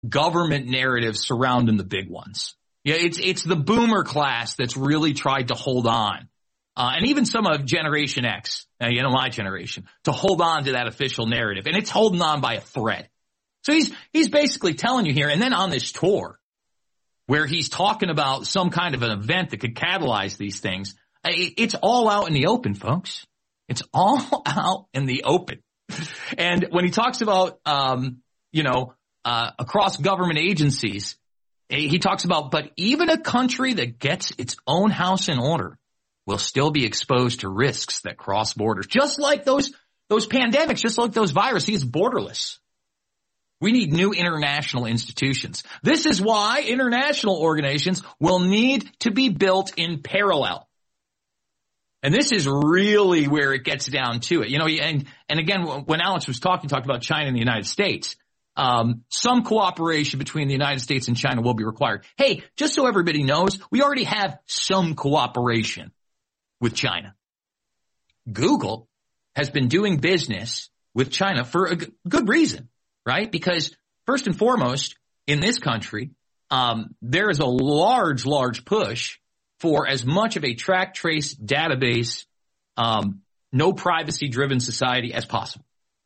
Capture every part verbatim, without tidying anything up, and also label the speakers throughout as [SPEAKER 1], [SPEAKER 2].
[SPEAKER 1] government narrative surrounding the big ones. Yeah, it's it's the boomer class that's really tried to hold on. Uh, and even some of Generation X, uh, you know, my generation, to hold on to that official narrative. And it's holding on by a thread. So he's he's basically telling you here, and then on this tour, where he's talking about some kind of an event that could catalyze these things, it's all out in the open, folks. It's all out in the open. And when he talks about, um, you know, uh, across government agencies, he talks about, but even a country that gets its own house in order will still be exposed to risks that cross borders. Just like those, those pandemics, just like those viruses, he's borderless. We need new international institutions. This is why international organizations will need to be built in parallel. And this is really where it gets down to it. You know, and, and again, when Alex was talking, talked about China and the United States, um, some cooperation between the United States and China will be required. Hey, just so everybody knows, we already have some cooperation with China. Google has been doing business with China for a g- good reason, right? Because first and foremost, in this country, um, there is a large, large push for as much of a track, trace, database, um, no privacy-driven society as possible.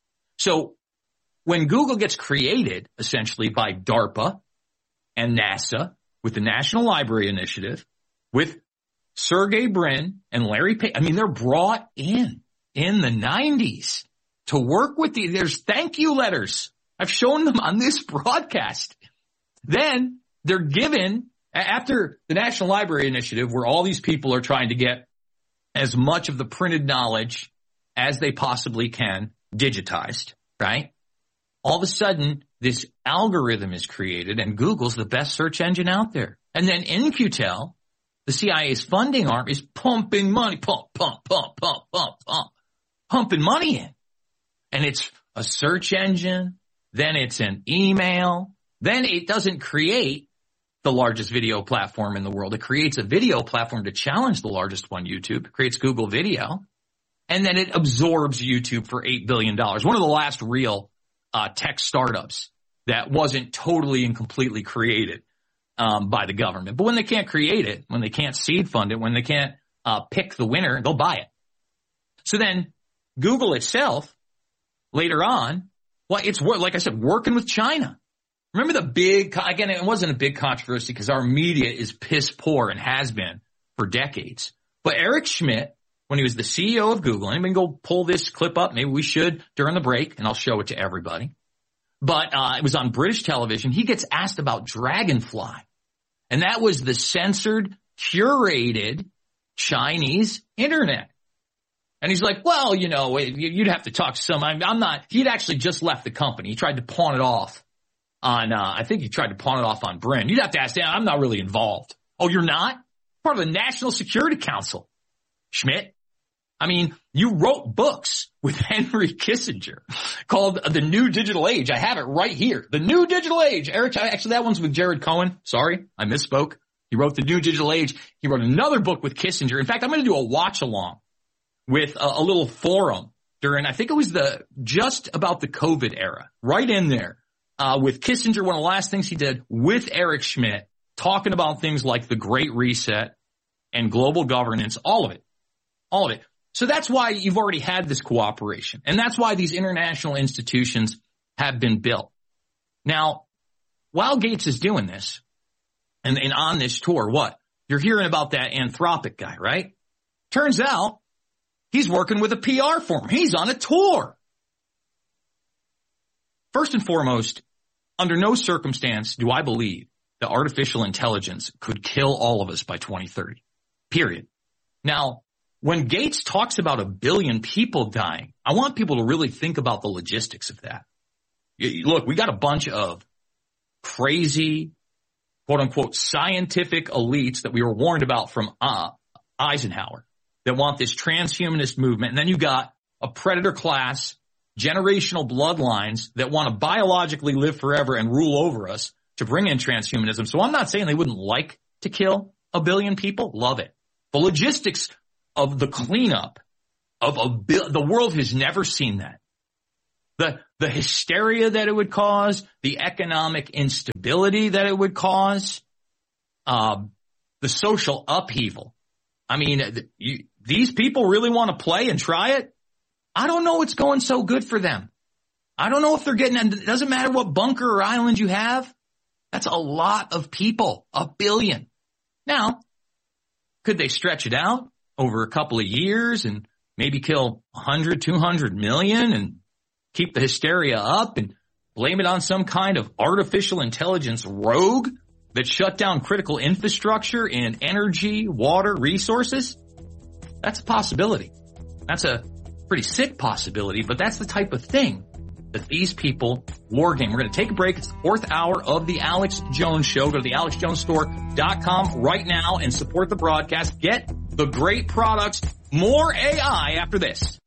[SPEAKER 1] So when Google gets created, essentially by DARPA and NASA, with the National Library Initiative, with Sergey Brin and Larry Page, I mean, they're brought in in the nineties to work with the, there's thank you letters. I've shown them on this broadcast. Then they're given, after the National Library Initiative, where all these people are trying to get as much of the printed knowledge as they possibly can digitized, right? All of a sudden, this algorithm is created, and Google's the best search engine out there. And then In Q Tel, the C I A's funding arm, is pumping money, pump, pump, pump, pump, pump, pump, pumping money in. And it's a search engine, then it's an email, then it doesn't create the largest video platform in the world. It creates a video platform to challenge the largest one, YouTube. It creates Google Video, and then it absorbs YouTube for eight billion dollars. One of the last real uh, tech startups that wasn't totally and completely created um, by the government. But when they can't create it, when they can't seed fund it, when they can't uh, pick the winner, they'll buy it. So then Google itself, later on, well, it's, like I said, working with China. Remember the big, again, it wasn't a big controversy because our media is piss poor and has been for decades. But Eric Schmidt, when he was the C E O of Google, and I'm going to go pull this clip up, maybe we should during the break, and I'll show it to everybody. But uh, it was on British television. He gets asked about Dragonfly. And that was the censored, curated Chinese internet. And he's like, well, you know, you'd have to talk to some. I'm not, he'd actually just left the company. He tried to pawn it off on, uh, I think he tried to pawn it off on Brin. You'd have to ask, I'm not really involved. Oh, you're not? Part of the National Security Council, Schmidt. I mean, you wrote books with Henry Kissinger called The New Digital Age. I have it right here. The New Digital Age. Eric, actually, that one's with Jared Cohen. Sorry, I misspoke. He wrote The New Digital Age. He wrote another book with Kissinger. In fact, I'm going to do a watch along with a, a little forum during, I think it was the, just about the COVID era, right in there, uh, with Kissinger. One of the last things he did with Eric Schmidt, talking about things like the Great Reset and global governance, all of it, all of it. So that's why you've already had this cooperation. And that's why these international institutions have been built. Now, while Gates is doing this, and, and on this tour, what? You're hearing about that Anthropic guy, right? Turns out he's working with a P R firm. He's on a tour. First and foremost, under no circumstance do I believe that artificial intelligence could kill all of us by twenty thirty. Period. Now, when Gates talks about a billion people dying, I want people to really think about the logistics of that. Look, we got a bunch of crazy, quote unquote, scientific elites that we were warned about from uh, Eisenhower that want this transhumanist movement. And then you got a predator class, generational bloodlines that want to biologically live forever and rule over us to bring in transhumanism. So I'm not saying they wouldn't like to kill a billion people. Love it. The logistics of the cleanup of a bill, the world has never seen that. The the hysteria that it would cause, the economic instability that it would cause, uh, the social upheaval. I mean, you, these people really want to play and try it. I don't know what's going so good for them. I don't know if they're getting, it doesn't matter what bunker or island you have. That's a lot of people, a billion. Now, could they stretch it out over a couple of years and maybe kill one hundred, two hundred million and keep the hysteria up and blame it on some kind of artificial intelligence rogue that shut down critical infrastructure in energy, water, resources? That's a possibility. That's a pretty sick possibility, but that's the type of thing that these people war game. We're going to take a break. It's the fourth hour of the Alex Jones Show. Go to the alex jones store dot com right now and support the broadcast. Get the great products, more A I after this.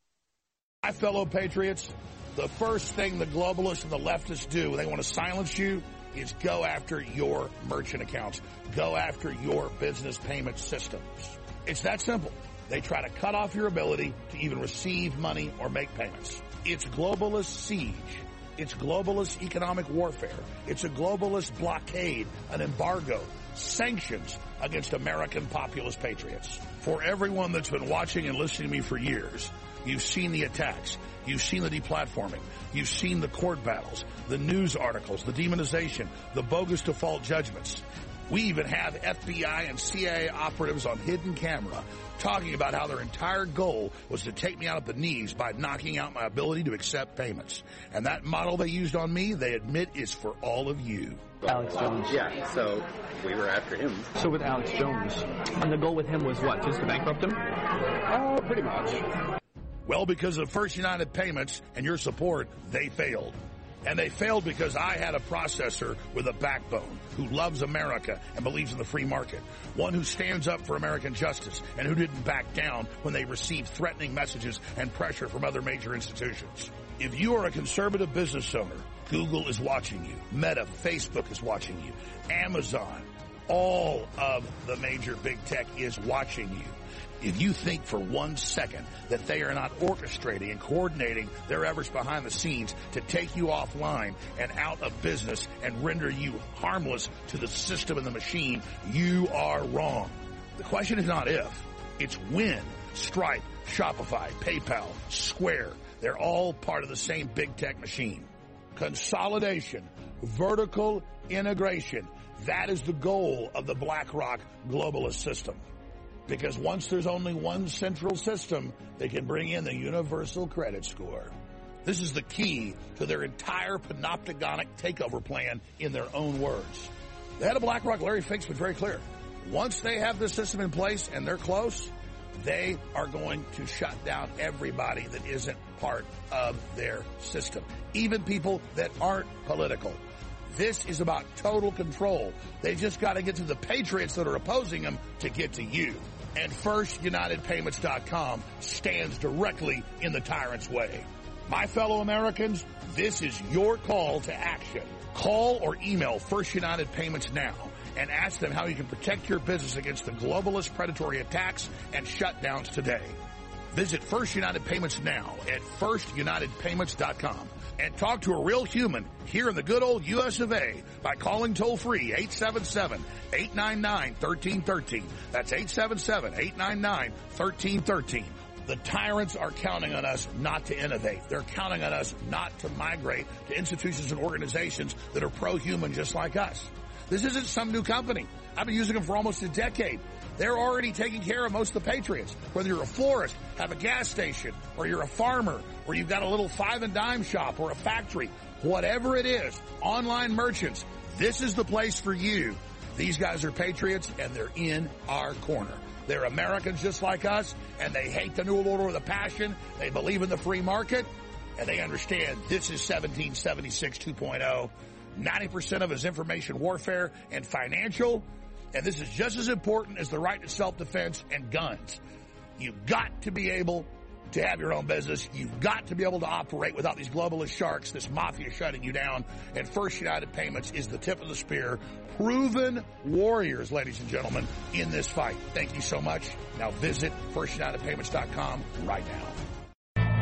[SPEAKER 2] My fellow patriots, the first thing the globalists and the leftists do when they want to silence you is go after your merchant accounts. Go after your business payment systems. It's that simple. They try to cut off your ability to even receive money or make payments. It's globalist siege. It's globalist economic warfare. It's a globalist blockade, an embargo, sanctions against American populist patriots. For everyone that's been watching and listening to me for years, you've seen the attacks. You've seen the deplatforming. You've seen the court battles, the news articles, the demonization, the bogus default judgments. We even have F B I and C I A operatives on hidden camera talking about how their entire goal was to take me out at the knees by knocking out my ability to accept payments. And that model they used on me, they admit, is for all of you.
[SPEAKER 3] Alex Jones.
[SPEAKER 4] Yeah, so we were after him.
[SPEAKER 3] So with Alex Jones, and the goal with him was what, just to bankrupt him?
[SPEAKER 4] Oh, pretty much.
[SPEAKER 2] Well, because of First United Payments and your support, they failed. And they failed because I had a processor with a backbone who loves America and believes in the free market. One who stands up for American justice and who didn't back down when they received threatening messages and pressure from other major institutions. If you are a conservative business owner, Google is watching you. Meta, Facebook is watching you. Amazon, all of the major big tech is watching you. If you think for one second that they are not orchestrating and coordinating their efforts behind the scenes to take you offline and out of business and render you harmless to the system and the machine, you are wrong. The question is not if, it's when. Stripe, Shopify, PayPal, Square, they're all part of the same big tech machine. Consolidation, vertical integration, that is the goal of the BlackRock globalist system. Because once there's only one central system, they can bring in the universal credit score. This is the key to their entire panopticonic takeover plan in their own words. The head of BlackRock, Larry Fink's been very clear. Once they have this system in place and they're close, they are going to shut down everybody that isn't part of their system, even people that aren't political. This is about total control. They just got to get to the patriots that are opposing them to get to you. And First United Payments dot com stands directly in the tyrant's way. My fellow Americans, this is your call to action. Call or email First United Payments now and ask them how you can protect your business against the globalist predatory attacks and shutdowns today. Visit First United Payments now at First United Payments dot com and talk to a real human here in the good old U S of A by calling toll-free eight seven seven, eight nine nine, one three one three. That's eight seven seven, eight nine nine, one three one three. The tyrants are counting on us not to innovate. They're counting on us not to migrate to institutions and organizations that are pro-human just like us. This isn't some new company. I've been using them for almost a decade. They're already taking care of most of the patriots. Whether you're a florist, have a gas station, or you're a farmer, or you've got a little five and dime shop or a factory, whatever it is, online merchants, this is the place for you. These guys are patriots and they're in our corner. They're Americans just like us, and they hate the New World Order with a passion. They believe in the free market, and they understand this is seventeen seventy-six two point oh. ninety percent of it is information warfare and financial, and this is just as important as the right to self-defense and guns. You've got to be able to have your own business. You've got to be able to operate without these globalist sharks, this mafia shutting you down, and First United Payments is the tip of the spear. Proven warriors, ladies and gentlemen, in this fight. Thank you so much. Now visit First United Payments dot com right now.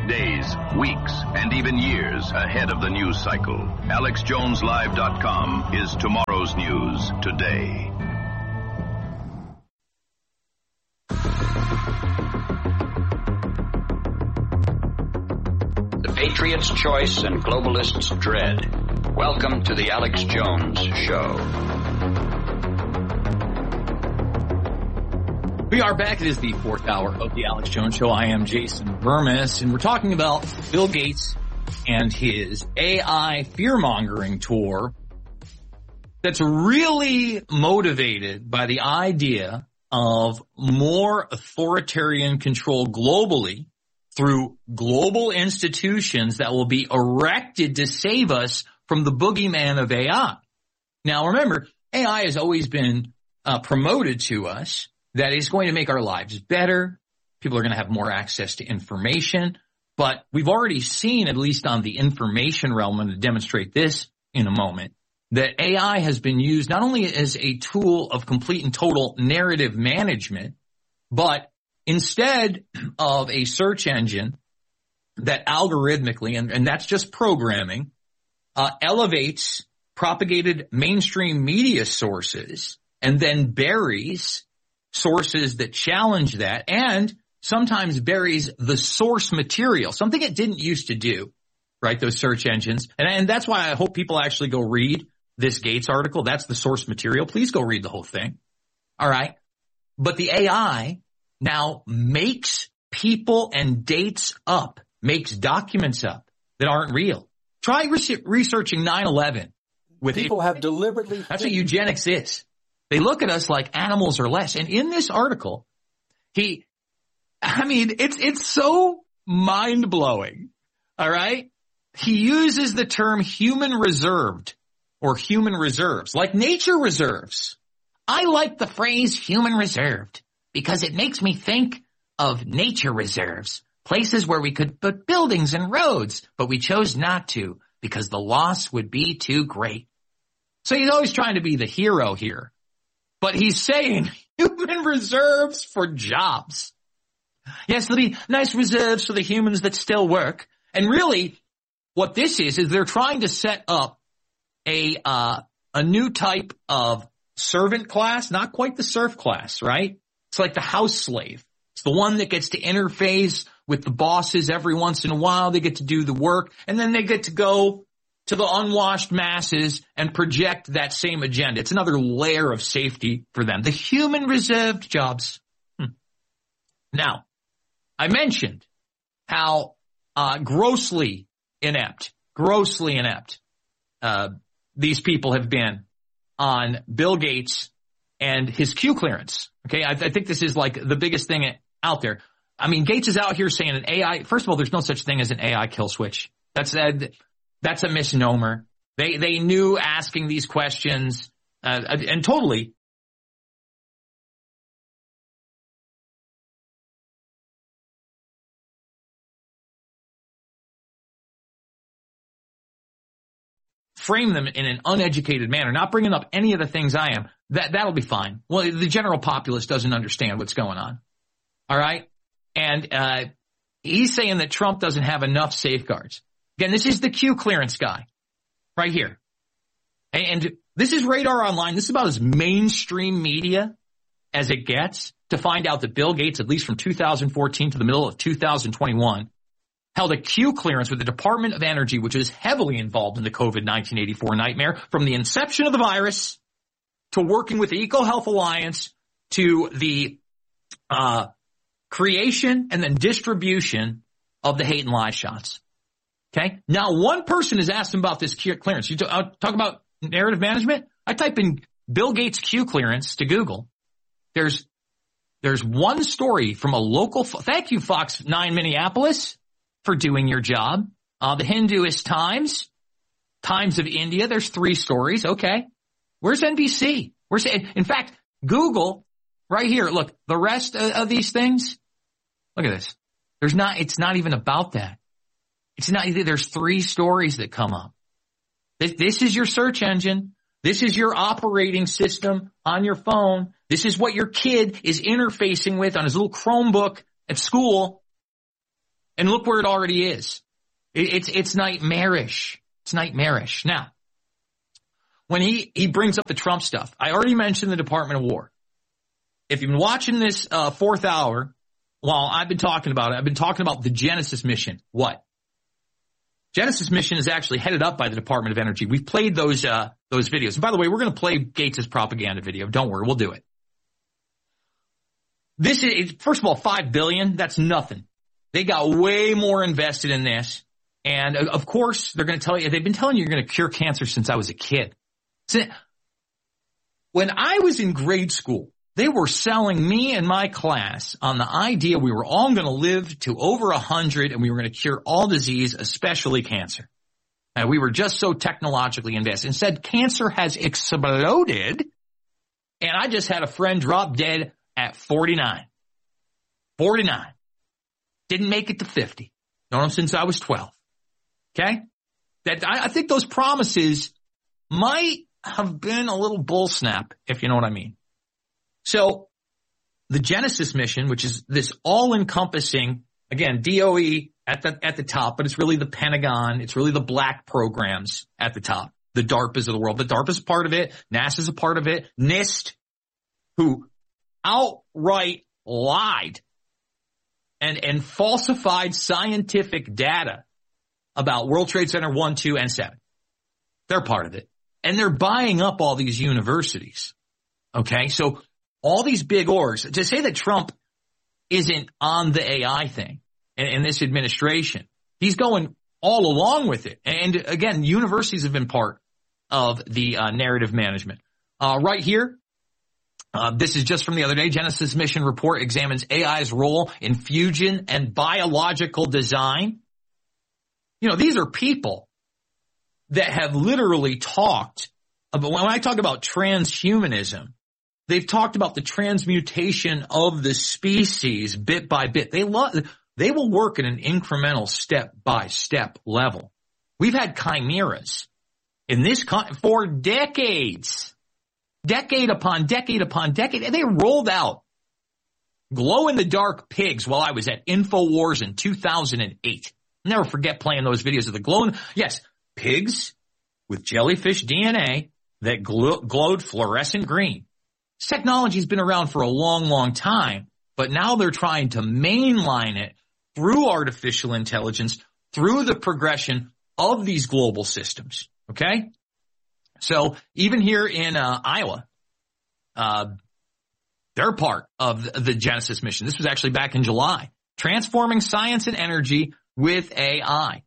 [SPEAKER 5] days, weeks, and even years ahead of the news cycle. Alex Jones Live dot com is tomorrow's news today.
[SPEAKER 6] The Patriots' choice and globalists' dread. Welcome to the Alex Jones Show.
[SPEAKER 1] We are back. It is the fourth hour of the Alex Jones Show. I am Jason Vermis, and we're talking about Bill Gates and his A I fear-mongering tour that's really motivated by the idea of more authoritarian control globally through global institutions that will be erected to save us from the boogeyman of A I. Now, remember, A I has always been uh, promoted to us that is going to make our lives better. People are going to have more access to information. But we've already seen, at least on the information realm, and to demonstrate this in a moment, that A I has been used not only as a tool of complete and total narrative management, but instead of a search engine that algorithmically, and, and that's just programming, uh, elevates propagated mainstream media sources and then buries sources that challenge that, and sometimes buries the source material, something it didn't used to do, right, those search engines. And, and that's why I hope people actually go read this Gates article. That's the source material. Please go read the whole thing. All right. But the A I now makes people and dates up, makes documents up that aren't real. Try re- researching nine eleven. With
[SPEAKER 7] people
[SPEAKER 1] it.
[SPEAKER 7] have deliberately.
[SPEAKER 1] That's what eugenics is. They look at us like animals or less. And in this article, he, I mean, it's, it's so mind blowing. All right. He uses the term human reserved or human reserves, like nature reserves. I like the phrase human reserved because it makes me think of nature reserves, places where we could put buildings and roads, but we chose not to because the loss would be too great. So he's always trying to be the hero here. But he's saying human reserves for jobs. Yes, there'll be nice reserves for the humans that still work. And really, what this is, is they're trying to set up a, uh, a new type of servant class, not quite the serf class, right? It's like the house slave. It's the one that gets to interface with the bosses every once in a while. They get to do the work, and then they get to go to the unwashed masses and project that same agenda. It's another layer of safety for them. The human reserved jobs. Hmm. Now, I mentioned how uh grossly inept, grossly inept uh these people have been on Bill Gates and his Q clearance. Okay, I, I think this is like the biggest thing out there. I mean, Gates is out here saying an A I, first of all, there's no such thing as an A I kill switch. That's uh, That's a misnomer. They they knew asking these questions, uh, and totally frame them in an uneducated manner, not bringing up any of the things I am. That that'll be fine. Well, the general populace doesn't understand what's going on. All right, and uh, he's saying that Trump doesn't have enough safeguards. Again, this is the Q clearance guy right here. And this is Radar Online. This is about as mainstream media as it gets to find out that Bill Gates, at least from two thousand fourteen to the middle of two thousand twenty-one, held a Q clearance with the Department of Energy, which is heavily involved in the COVID nineteen eighty-four nightmare, from the inception of the virus to working with the EcoHealth Alliance to the uh creation and then distribution of the hate and lie shots. Okay. Now, one person has asked him about this Q clearance. You talk about narrative management. I type in Bill Gates Q clearance to Google. There's, there's one story from a local, thank you, Fox nine Minneapolis, for doing your job. Uh, the Hinduist Times, Times of India. There's three stories. Okay. Where's N B C? Where's, in fact, Google right here. Look, the rest of, of these things. Look at this. There's not, it's not even about that. It's not, there's three stories that come up. This, this is your search engine. This is your operating system on your phone. This is what your kid is interfacing with on his little Chromebook at school. And look where it already is. It, it's, it's nightmarish. It's nightmarish. Now, when he, he brings up the Trump stuff, I already mentioned the Department of War. If you've been watching this, uh, fourth hour, while I've been talking about it, I've been talking about the Genesis mission. What? Genesis mission is actually headed up by the Department of Energy. We've played those, uh, those videos. And by the way, we're going to play Gates' propaganda video. Don't worry, we'll do it. This is, first of all, five billion dollars, that's nothing. They got way more invested in this. And of course, they're going to tell you, they've been telling you you're going to cure cancer since I was a kid. So, when I was in grade school, they were selling me and my class on the idea we were all going to live to over a hundred and we were going to cure all disease, especially cancer. And we were just so technologically invested. Instead, cancer has exploded. And I just had a friend drop dead at forty-nine. forty-nine. Didn't make it to fifty. Known him since I was twelve. Okay? That I, I think those promises might have been a little bull snap, if you know what I mean. So the Genesis mission, which is this all-encompassing, again, D O E at the at the top, but it's really the Pentagon, it's really the black programs at the top, the DARPAs of the world. The DARPA's a part of it, NASA's a part of it, NIST, who outright lied and, and falsified scientific data about World Trade Center one, two, and seven. They're part of it. And they're buying up all these universities. Okay, so all these big orgs, to say that Trump isn't on the A I thing in, in this administration, he's going all along with it. And again, universities have been part of the uh, narrative management. Uh, right here, uh, this is just from the other day. Genesis mission report examines A I's role in fusion and biological design. You know, these are people that have literally talked about, when I talk about transhumanism, they've talked about the transmutation of the species bit by bit. They love, they will work at an incremental step by step level. We've had chimeras in this con- for decades, decade upon decade upon decade. And they rolled out glow in the dark pigs while I was at InfoWars in two thousand eight. Never forget playing those videos of the glowing. Yes, pigs with jellyfish D N A that gl- glowed fluorescent green. This technology's been around for a long, long time, but now they're trying to mainline it through artificial intelligence, through the progression of these global systems. Okay? So even here in uh, Iowa, uh, they're part of the Genesis mission. This was actually back in July. Transforming science and energy with A I.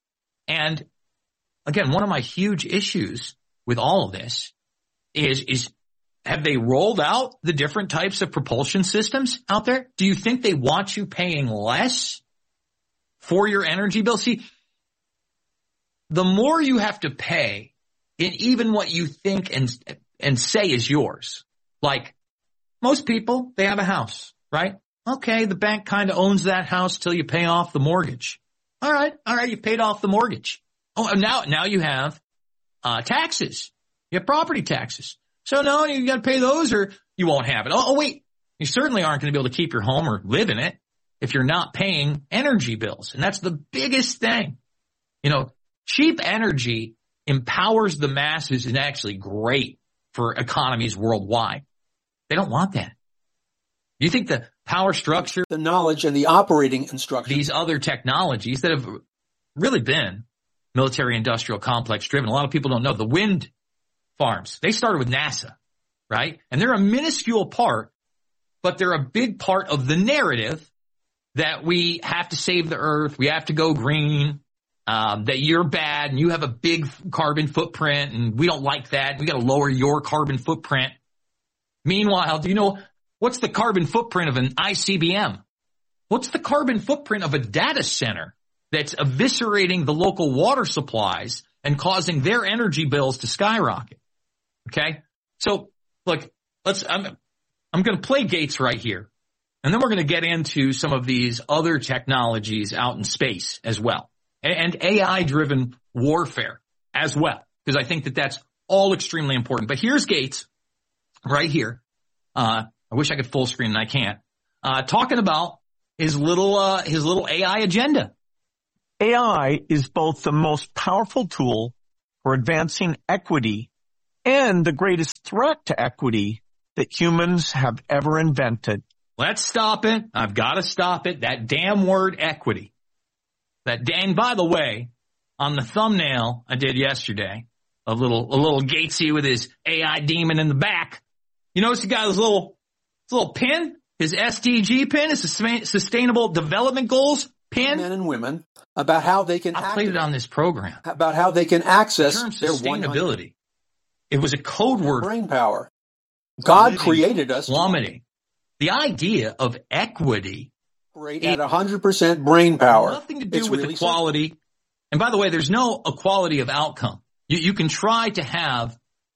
[SPEAKER 1] And again, one of my huge issues with all of this is, is have they rolled out the different types of propulsion systems out there? Do you think they want you paying less for your energy bill? See, the more you have to pay in even what you think and, and say is yours, like most people, they have a house, right? Okay, the bank kind of owns that house till you pay off the mortgage. All right, all right, you paid off the mortgage. Oh, now, now you have, uh, taxes. You have property taxes. So no, you got to pay those or you won't have it. Oh, oh, wait, you certainly aren't going to be able to keep your home or live in it if you're not paying energy bills. And that's the biggest thing. You know, cheap energy empowers the masses and actually great for economies worldwide. They don't want that. You think the power structure,
[SPEAKER 7] the knowledge and the operating instructions,
[SPEAKER 1] these other technologies that have really been military industrial complex driven. A lot of people don't know the wind farms. They started with NASA, right? And they're a minuscule part, but they're a big part of the narrative that we have to save the earth. We have to go green, um, that you're bad and you have a big carbon footprint and we don't like that. We got to lower your carbon footprint. Meanwhile, do you know what's the carbon footprint of an I C B M? What's the carbon footprint of a data center that's eviscerating the local water supplies and causing their energy bills to skyrocket? Okay? So, look, let's, I'm, I'm going to play Gates right here. And then we're going to get into some of these other technologies out in space as well. And, and A I-driven warfare as well. Because I think that that's all extremely important. But here's Gates right here. Uh, I wish I could full screen and I can't. Uh, talking about his little, uh, his little A I agenda.
[SPEAKER 8] A I is both the most powerful tool for advancing equity and the greatest threat to equity that humans have ever invented.
[SPEAKER 1] Let's stop it. I've got to stop it. That damn word equity. That, and by the way, on the thumbnail I did yesterday, a little, a little Gatesy with his A I demon in the back. You notice he got his little, his little pin, his S D G pin, his Sustainable Development Goals pin.
[SPEAKER 7] Men and women about how they can.
[SPEAKER 1] I played it on this program.
[SPEAKER 7] About how they can access
[SPEAKER 1] the term
[SPEAKER 7] their
[SPEAKER 1] sustainability. It was a code word.
[SPEAKER 7] Brain power. God created us
[SPEAKER 1] plummeting. The idea of equity
[SPEAKER 7] at one hundred percent brain power.
[SPEAKER 1] Nothing to do
[SPEAKER 7] it's
[SPEAKER 1] with
[SPEAKER 7] really
[SPEAKER 1] equality. Simple. And by the way, there's no equality of outcome. You, you can try to have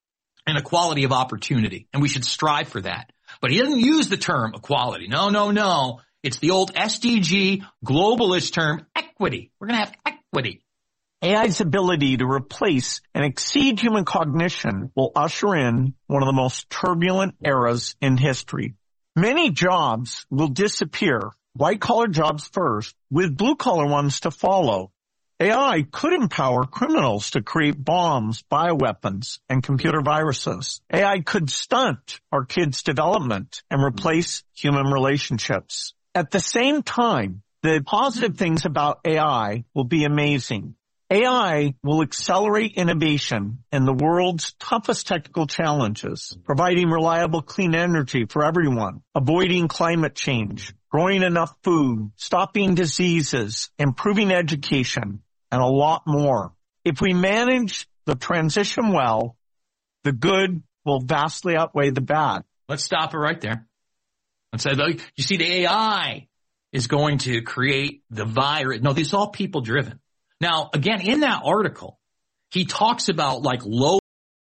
[SPEAKER 1] an equality of opportunity, and we should strive for that. But he doesn't use the term equality. No, no, no. It's the old S D G globalist term, equity. We're going to have equity.
[SPEAKER 8] A I's ability to replace and exceed human cognition will usher in one of the most turbulent eras in history. Many jobs will disappear, white-collar jobs first, with blue-collar ones to follow. A I could empower criminals to create bombs, bioweapons, and computer viruses. A I could stunt our kids' development and replace human relationships. At the same time, the positive things about A I will be amazing. A I will accelerate innovation in the world's toughest technical challenges, providing reliable clean energy for everyone, avoiding climate change, growing enough food, stopping diseases, improving education, and a lot more. If we manage the transition well, the good will vastly outweigh the bad.
[SPEAKER 1] Let's stop it right there. Let's say, you see, the A I is going to create the virus. No, these are all people driven. Now, again, in that article, he talks about like low